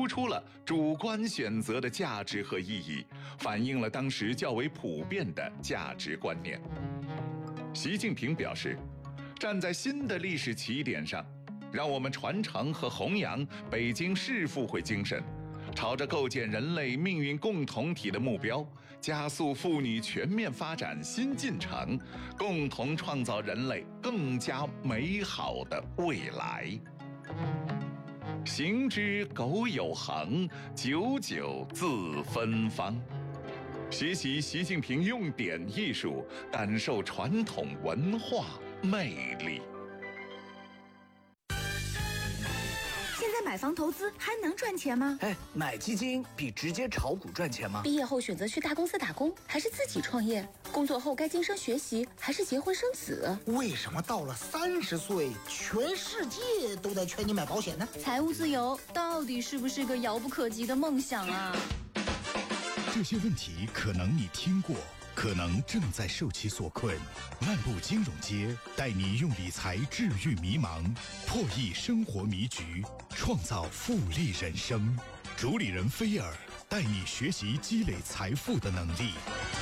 出了主观选择的价值和意义，反映了当时较为普遍的价值观念。习近平表示，站在新的历史起点上，让我们传承和弘扬北京市复会精神，朝着构建人类命运共同体的目标，加速妇女全面发展新进程，共同创造人类更加美好的未来。行之苟有恒，久久自芬芳。学习习近平用典艺术，感受传统文化魅力。 现在买房投资还能赚钱吗？ 买基金比直接炒股赚钱吗？ 毕业后选择去大公司打工，还是自己创业？工作后该晋升学习，还是结婚生子？ 为什么到了30岁，全世界都在劝你买保险呢？ 财务自由到底是不是个遥不可及的梦想啊？ 这些问题可能你听过，可能正在受其所困。漫步金融街，带你用理财治愈迷茫，破译生活迷局，创造复利人生。主理人菲尔带你学习积累财富的能力。